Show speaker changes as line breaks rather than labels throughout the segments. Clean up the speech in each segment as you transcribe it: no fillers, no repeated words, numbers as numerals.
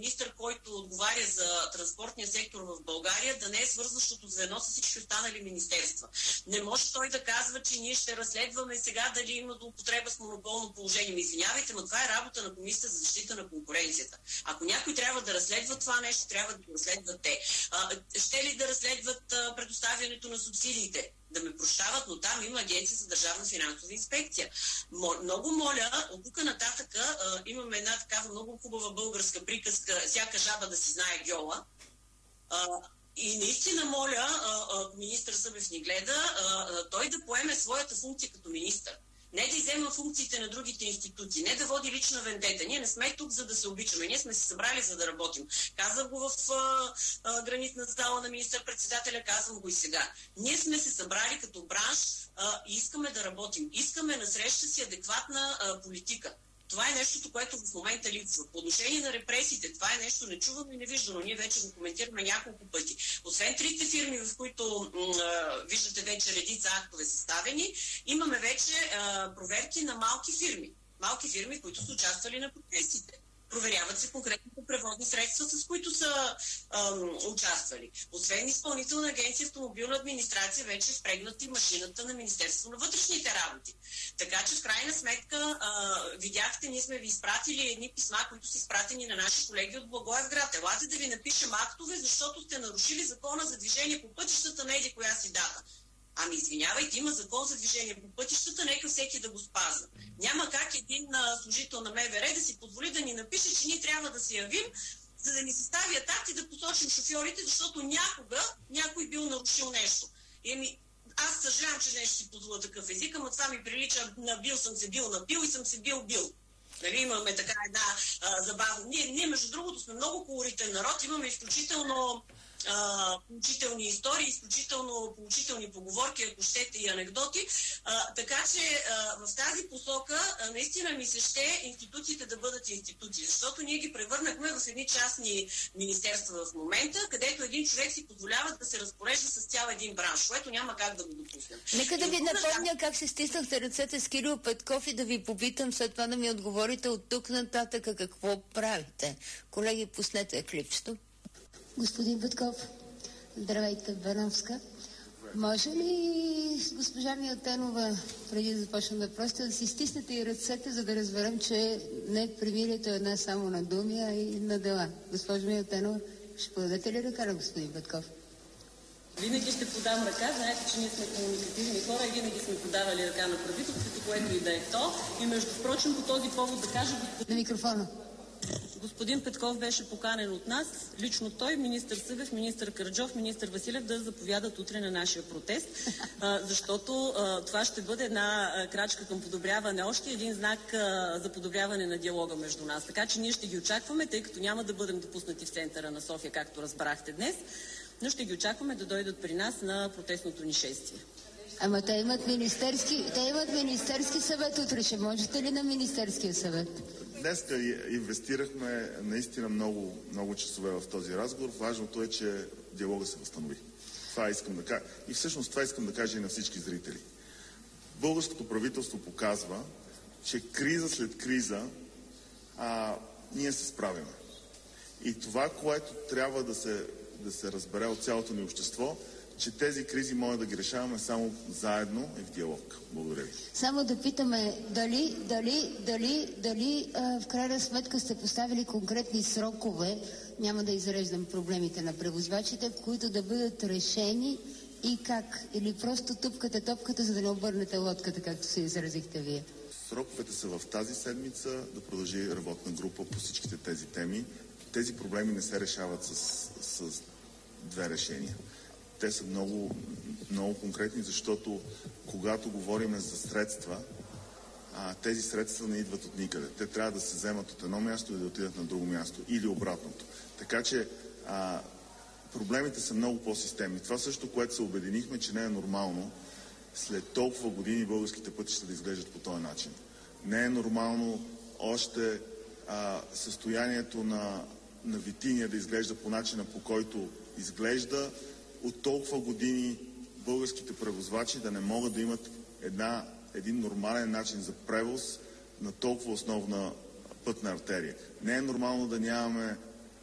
министър, който отговаря за транспортния сектор в България, да не е свързващото звено с всички останали министерства. Не може той да казва, че ние ще разследваме сега дали има злоупотреба с монополно положение. Извинявайте, но това е работа на Комисията за защита на конкуренцията. Ако някой трябва да разследва това нещо, трябва да го разследват те. Ще ли да разследват предоставянето на субсидиите? Да ме прощават, но там има Агенция за държавна финансова инспекция. Много моля, от тук нататъка имаме една такава много хубава българска приказка, всяка жаба да си знае гьола. И наистина моля, министър Събев ни гледа, той да поеме своята функция като министър. Не да иззема функциите на другите институции, не да води лична вендета. Ние не сме тук, за да се обичаме. Ние сме се събрали, за да работим. Казах го в гранитна зала на министър-председателя, казвам го и сега. Ние сме се събрали като бранш и искаме да работим. Искаме на среща си адекватна политика. Това е нещото, което в момента липсва. По отношение на репресиите, това е нещо нечувано и невиждано. Ние вече го коментираме няколко пъти. Освен трите фирми, в които виждате вече редица актове съставени, имаме вече проверки на малки фирми. Малки фирми, които са участвали на протестите. Проверяват се конкретните превозни средства, с които са участвали. Освен Изпълнителна агенция автомобилна администрация, вече впрегнати машината на Министерство на вътрешните работи. Така че в крайна сметка видяхте, ние сме ви изпратили едни писма, които са изпратени на наши колеги от Благоевград. Елате да ви напишем актове, защото сте нарушили закона за движение по пътищата на еди коя си дата. Ами извинявайте, има закон за движение по пътищата, нека всеки да го спазва. Няма как един служител на МВР да си позволи да ни напише, че ние трябва да се явим, за да ни съставят акт и да посочим шофьорите, защото някога някой бил нарушил нещо. Аз съжалявам, че нещо си позволя такъв език, ама това ми прилича на бил съм се бил напил и съм се бил. Нали, имаме така една забавна. Ние, между другото, сме много колоритен народ, имаме изключително поучителни истории, изключително поучителни поговорки, ако щете и анекдоти. Така че в тази посока наистина ми се ще институциите да бъдат институции, защото ние ги превърнахме в едни частни министерства в момента, където един човек си позволява да се разпорежда с цял един бранш, което няма как да го допуснем.
Нека да ви напомня как се стиснахте ръцете с Кирил Петков и да ви попитам след това да ми отговорите от тук нататък какво правите. Колеги, пуснете клипчето.
Господин Петков, здравейте, Бановска. Може ли с госпожа Милтенова, преди да започнем въпросите, да си стиснете и ръцете, за да разберем, че не примирието е една само на думи, а и на дела? Госпожа Милтенова, ще подадете ли ръка на господин Петков?
Винаги ще подам ръка. Знаете, че ние сме комуникативни хора и винаги сме подавали ръка на правителството, което и да е то. И между впрочем, по този повод да кажа...
На микрофона.
Господин Петков беше поканен от нас, лично той, министър Събев, министър Караджов, министър Василев да заповядат утре на нашия протест, защото това ще бъде една крачка към подобряване, още един знак за подобряване на диалога между нас. Така че ние ще ги очакваме, тъй като няма да бъдем допуснати в центъра на София, както разбрахте днес, но ще ги очакваме да дойдат при нас на протестното ни шествие.
Ама те имат министерски съвет утре. Ще можете ли на министерския съвет?
Днес инвестирахме наистина много часове в този разговор. Важното е, че диалога се възстанови. Това искам да кажа. И всъщност това искам да кажа и на всички зрители. Българското правителство показва, че криза след криза ние се справяме. И това, което трябва да се разбере от цялото ни общество, че тези кризи може да ги решаваме само заедно и в диалог. Благодаря ви.
Само да питаме дали в крайна сметка сте поставили конкретни срокове, няма да изреждам проблемите на превозвачите, които да бъдат решени и как? Или просто тупкате топката, за да не обърнете лодката, както се изразихте вие?
Сроковете са в тази седмица да продължи работна група по всичките тези теми. Тези проблеми не се решават с две решения. Те са много, много конкретни, защото когато говорим за средства, тези средства не идват от никъде. Те трябва да се вземат от едно място и да отидат на друго място или обратното. Така че проблемите са много по-системни. Това също, което се обединихме, че не е нормално след толкова години българските пътища да изглеждат по този начин. Не е нормално още състоянието на Витиния да изглежда по начина, по който изглежда. От толкова години българските превозвачи да не могат да имат един нормален начин за превоз на толкова основна пътна артерия. Не е нормално да нямаме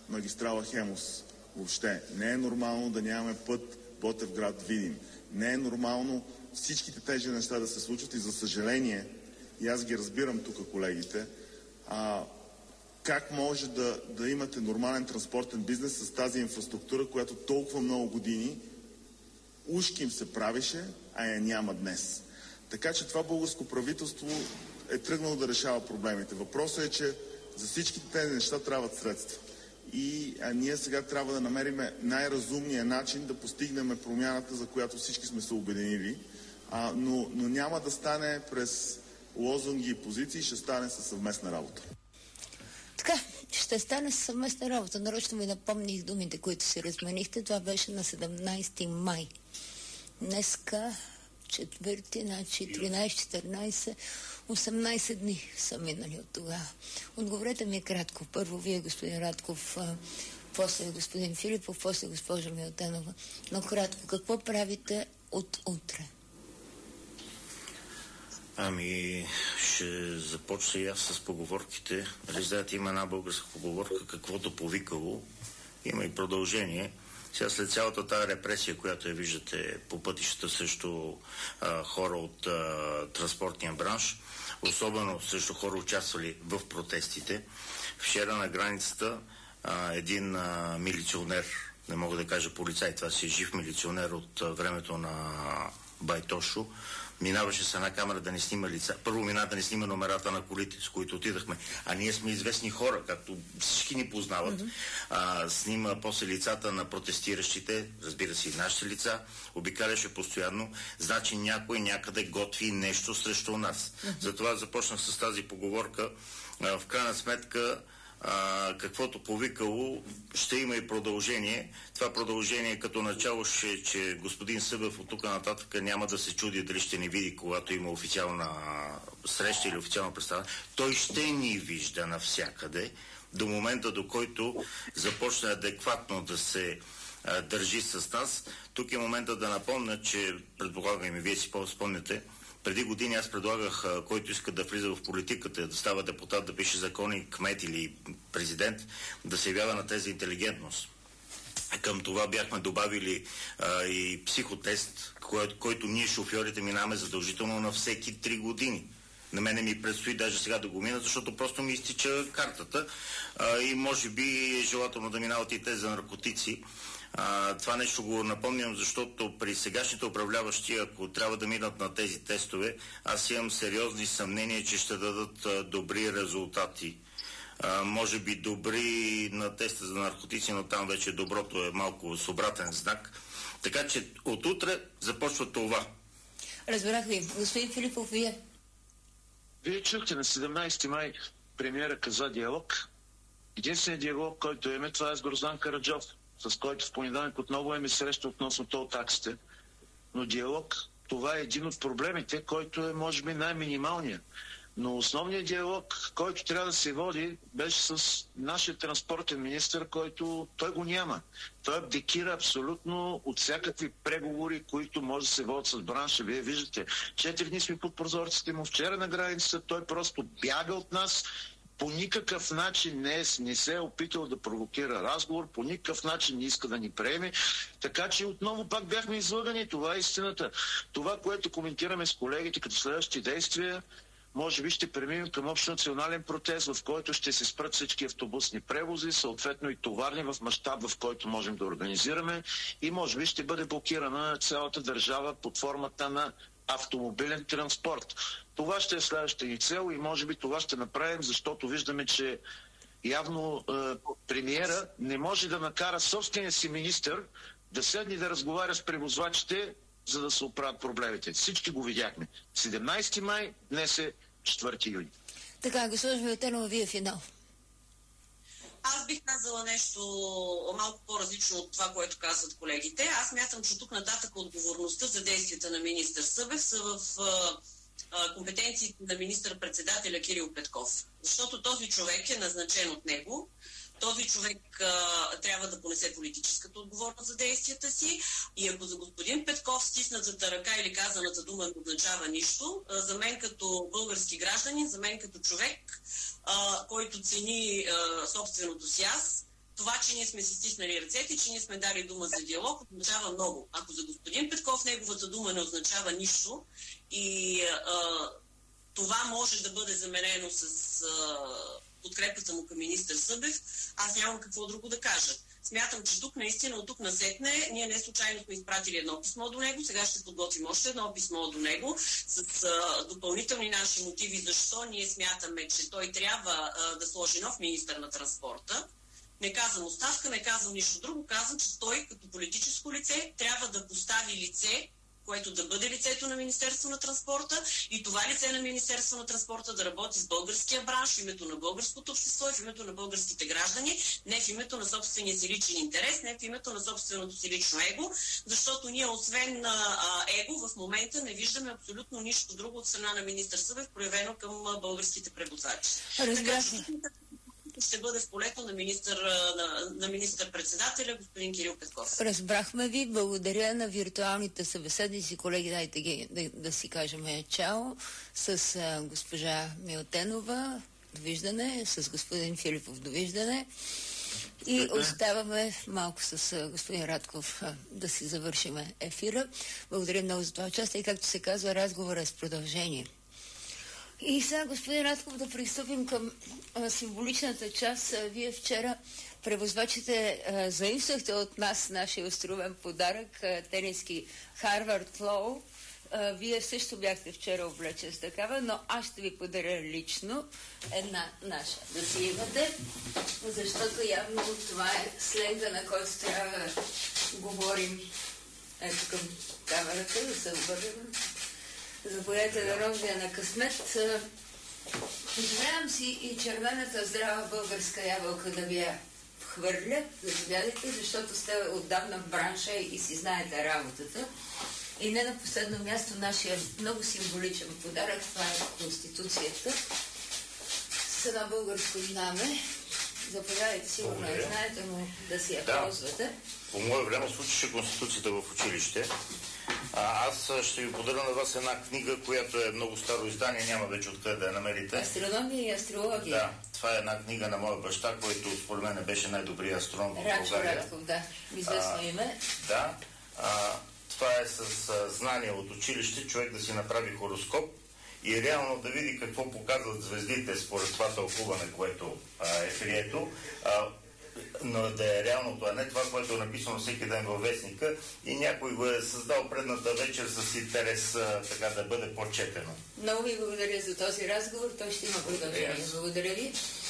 магистрала Хемус въобще. Не е нормално да нямаме път Ботевград-Видин. Не е нормално всичките тези неща да се случват и за съжаление, и аз ги разбирам тук колегите, как може да имате нормален транспортен бизнес с тази инфраструктура, която толкова много години ушки им се правеше, а я няма днес. Така че това българско правителство е тръгнало да решава проблемите. Въпросът е, че за всичките тези неща трябват средства. И ние сега трябва да намерим най-разумния начин да постигнем промяната, за която всички сме се обединили. Но няма да стане през лозунги и позиции, ще стане със съвместна работа.
Така, ще стане съвместна работа. Нарочно ми напомних думите, които си разменихте. Това беше на 17 май. Днеска, 4, значи 13, 14, 18 дни са минали от тогава. Отговорете ми кратко. Първо вие, господин Радков, после господин Филипов, после госпожа Милтенова. Но кратко, какво правите от утре?
Ще започна и аз с поговорките. Знаете, има една българска поговорка, каквото повикало, има и продължение. Сега след цялата тази репресия, която я виждате по пътищата срещу хора от транспортния бранш, особено срещу хора участвали в протестите, вчера на границата един милиционер, не мога да кажа полицай, това си е жив милиционер от времето на Байтошо, минаваше с една камера да не снима лица. Първо мина да не снима номерата на колите, с които отидахме. А ние сме известни хора, както всички ни познават. Снима после лицата на протестиращите, разбира се и нашите лица, обикаляше постоянно. Значи някой някъде готви нещо срещу нас. Затова започнах с тази поговорка. В крайна сметка каквото повикало, ще има и продължение. Това продължение като начало ще, че господин Събев от тук нататък няма да се чуди дали ще ни види, когато има официална среща или официална представа. Той ще ни вижда навсякъде до момента, до който започне адекватно да се държи с нас. Тук е момента да напомня, че предполагам и вие си спомняте, преди години аз предлагах, който иска да влиза в политиката, да става депутат, да пише закони, кмет или президент, да се явява на тези интелигентност. Към това бяхме добавили и психотест, който ние шофьорите минаваме задължително на всеки 3 години. На мене ми предстои даже сега да го мина, защото просто ми изтича картата и може би е желателно да минават и те за наркотици. Това нещо го напомням, защото при сегашните управляващи, ако трябва да минат на тези тестове, аз имам сериозни съмнения, че ще дадат добри резултати. Може би добри на теста за наркотици, но там вече доброто е малко с обратен знак. Така че от утре започва това.
Разбрах ви. Господин Филипов, вие?
Вие чухте на 17 май премиера каза диалог. Единственият диалог, който имаме, това е с Гроздан Караджов, с който в понеделник отново ми среща относно тол таксите. Но диалог, това е един от проблемите, който е, може би, най-минималният. Но основният диалог, който трябва да се води, беше с нашия транспортен министър, който той го няма. Той абдикира абсолютно от всякакви преговори, които може да се водят с бранша. Вие виждате, 4 дни сме под прозорците му, вчера на границата, той просто бяга от нас. По никакъв начин не се е опитал да провокира разговор, по никакъв начин не иска да ни приеме. Така че отново пак бяхме излъгани. Това е истината. Това, което коментираме с колегите като следващи действия, може би ще преминем към общонационален протест, в който ще се спрат всички автобусни превози, съответно и товарни в мащаб, в който можем да организираме, и може би ще бъде блокирана цялата държава под формата на автомобилен транспорт. Това ще е следващата ни цел и може би това ще направим, защото виждаме, че явно премиера не може да накара собствения си министър да седне да разговаря с превозвачите, за да се оправят проблемите. Всички го видяхме. 17 май, днес е 4 юни.
Така, госпожо Милтенова, вие финал.
Аз бих казала нещо малко по-различно от това, което казват колегите. Аз мятам, че тук нататък отговорността за действията на министър Събев са в компетенциите на министър-председателя Кирил Петков. Защото този човек е назначен от него. Този човек трябва да понесе политическата отговорност за действията си. И ако за господин Петков стиснатата ръка или казаната дума не означава нищо, за мен като български гражданин, за мен като човек, който цени собственото си аз, Това, че ние сме си стиснали ръцете, че ние сме дали дума за диалог, означава много. Ако за господин Петков неговата дума не означава нищо и това може да бъде заменено с подкрепата му към министър Събев, аз нямам какво друго да кажа. Смятам, че тук наистина от тук насетне ние не случайно сме изпратили едно писмо до него, сега ще подготвим още едно писмо до него с допълнителни наши мотиви, защо ние смятаме, че той трябва да сложи нов министър на транспорта. Не казвам оставка, не казвам нищо друго, казвам, че той като политическо лице трябва да постави лице, което да бъде лицето на Министерство на транспорта и това лице на Министерство на транспорта да работи с българския бранш, в името на българското общество и в името на българските граждани, не в името на собствения си личен интерес, не в името на собственото си лично его, защото ние освен его в момента не виждаме абсолютно нищо друго от страна на министър Събев, проявено към българските превозвачи. Ще бъде в полето на министър-председателя господин Кирил Петков.
Разбрахме ви. Благодаря на виртуалните събеседници. Колеги, дайте ги да си кажем чао. С госпожа Милтенова довиждане, с господин Филипов довиждане. И оставаме малко с господин Радков да си завършим ефира. Благодаря много за това участие и, както се казва, разговора с продължение. И сега, господин Радков, да пристъпим към символичната част. Вие вчера, превозвачите, заимствахте от нас нашия островен подарък, тениски Harvard Law. Вие също бяхте вчера облечен с такава, но аз ще ви подаря лично една наша. Да си имате, защото явно това е сленга, на който трябва да говорим. Ето към камерата, да се обърнем. Заповядайте да рождия на късмет. Позволявам си и червената здрава българска ябълка да ви я хвърля. Заповядайте, защото сте отдавна в бранша и си знаете работата. И не на последно място нашия много символичен подарък, това е Конституцията с едно българско знаме. Заповядайте, сигурно я знаете, но да си я ползвате.
По мое време случише Конституцията в училище. Аз ще ви подаря на вас една книга, която е много старо издание, няма вече откъде да я намерите.
Астрономия и астрология.
Да, това е една книга на моя баща, който според мен беше най-добрият астроном в България.
Радков, да, известно име.
Да, това е с знания от училище, човек да си направи хороскоп и реално да види какво показват звездите според това тълкуване, което е прието. Но да е реалното, а не това, което е написано всеки ден във вестника и някой го е създал предната вечер с интерес така да бъде по-четено.
Много ви благодаря за този разговор. Той ще има продължение. Благодаря ви.